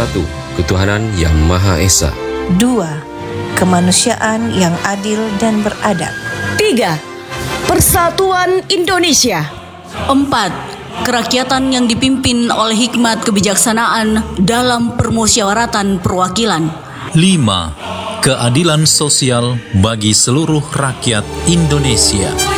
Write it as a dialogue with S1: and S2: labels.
S1: 1. Ketuhanan yang Maha Esa.
S2: 2. Kemanusiaan yang adil dan beradab.
S3: 3. Persatuan Indonesia.
S4: 4. Kerakyatan yang dipimpin oleh hikmat kebijaksanaan dalam permusyawaratan perwakilan.
S5: 5. Keadilan sosial bagi seluruh rakyat Indonesia.